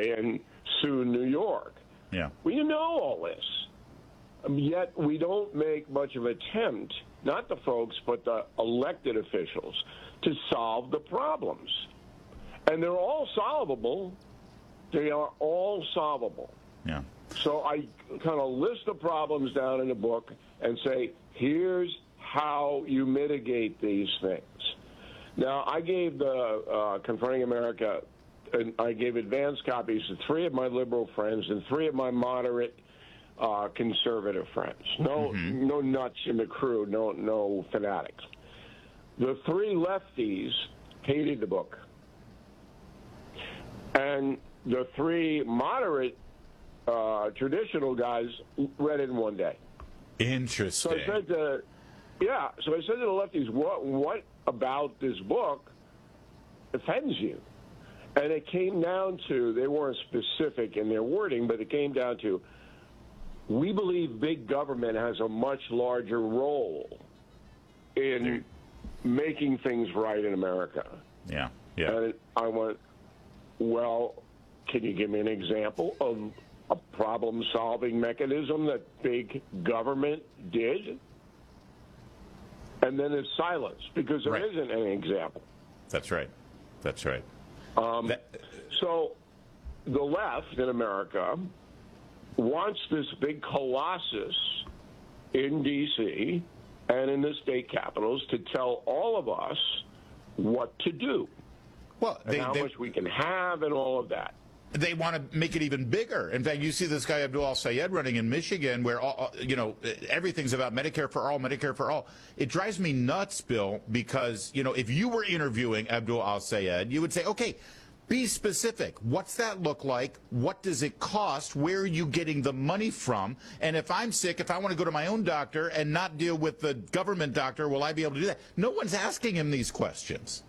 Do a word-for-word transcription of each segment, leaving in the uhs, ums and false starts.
L A and soon New York. Yeah. We know all this. Um, yet we don't make much of an attempt, not the folks, but the elected officials, to solve the problems. And they're all solvable. They are all solvable. Yeah. So I kind of list the problems down in the book and say, here's how you mitigate these things. Now, I gave the uh, Confronting America, and I gave advance copies to three of my liberal friends and three of my moderate uh, conservative friends. No, mm-hmm. no nuts in the crew, no, no fanatics. The three lefties hated the book. And the three moderate uh, traditional guys read it in one day. Interesting. So I said to, yeah, so I said to the lefties, what, what about this book offends you? And it came down to, they weren't specific in their wording, but it came down to, we believe big government has a much larger role in making things right in America. Yeah, yeah. And I went, well, can you give me an example of a problem-solving mechanism that big government did? And then it's silence, because there right. isn't any example. That's right. That's right. Um, that... So the left in America wants this big colossus in D C and in the state capitals to tell all of us what to do. Well, they, and how they... much we can have and all of that. They want to make it even bigger. In fact, you see this guy Abdul Al-Sayed running in Michigan, where all, you know everything's about Medicare for all, Medicare for all. It drives me nuts, Bill, because you know if you were interviewing Abdul Al-Sayed, you would say, okay, be specific. What's that look like? What does it cost? Where are you getting the money from? And if I'm sick, if I want to go to my own doctor and not deal with the government doctor, will I be able to do that? No one's asking him these questions.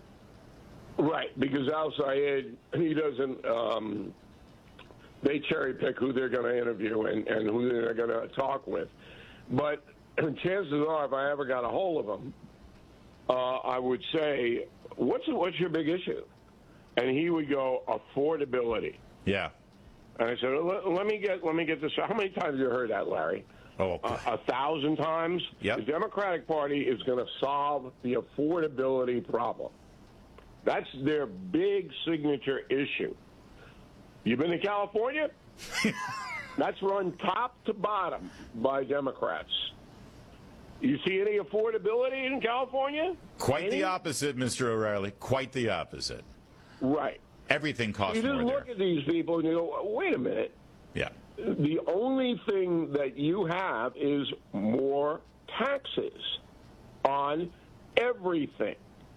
Right, because Al-Sayed, he doesn't, um, they cherry pick who they're going to interview and, and who they're going to talk with. But chances are, if I ever got a hold of him, uh, I would say, what's what's your big issue? And he would go, affordability. Yeah. And I said, let, let me get let me get this. How many times have you heard that, Larry? Oh, uh, a thousand times? Yep. The Democratic Party is going to solve the affordability problem. That's their big signature issue. You been to California? That's run top to bottom by Democrats. You see any affordability in California? Quite any? the opposite, Mister O'Reilly. Quite the opposite. Right. Everything costs you more just look there. at these people and you go, wait a minute. Yeah. The only thing that you have is more taxes on everything.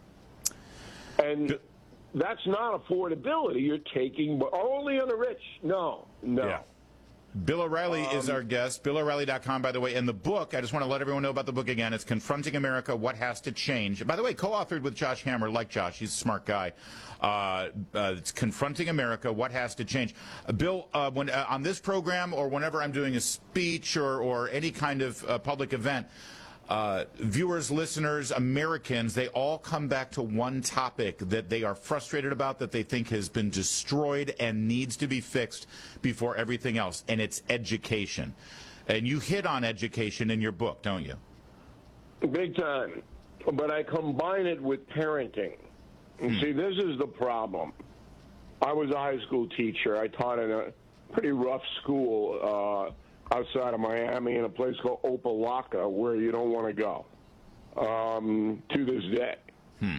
And that's not affordability. You're taking only on the rich. No, no. Yeah. Bill O'Reilly um, is our guest. Bill O'Reilly dot com, by the way. And the book, I just want to let everyone know about the book again. It's Confronting America, What Has to Change. By the way, co-authored with Josh Hammer, like Josh. He's a smart guy. Uh, uh, it's Confronting America, What Has to Change. Uh, Bill, uh, when uh, on this program or whenever I'm doing a speech or, or any kind of uh, public event, Uh, viewers, listeners, Americans, they all come back to one topic that they are frustrated about, that they think has been destroyed and needs to be fixed before everything else, and it's education. And you hit on education in your book, don't you? Big time. But I combine it with parenting. And hmm. see, this is the problem. I was a high school teacher. I taught in a pretty rough school uh outside of Miami in a place called Opelika, where you don't want to go, um, to this day. Hmm.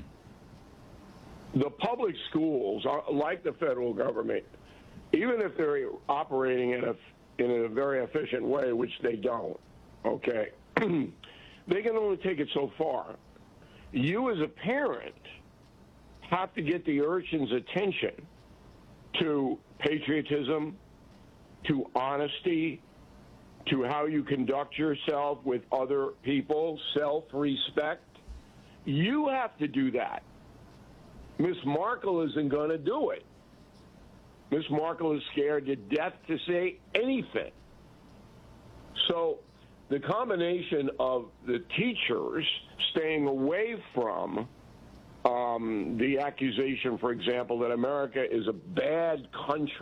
The public schools, are, like the federal government, even if they're operating in a, in a very efficient way, which they don't, okay, they can only take it so far. You as a parent have to get the urchin's attention to patriotism, to honesty, to how you conduct yourself with other people, self-respect. You have to do that. Miss Markle isn't going to do it. Miss Markle is scared to death to say anything. So the combination of the teachers staying away from um, the accusation, for example, that America is a bad country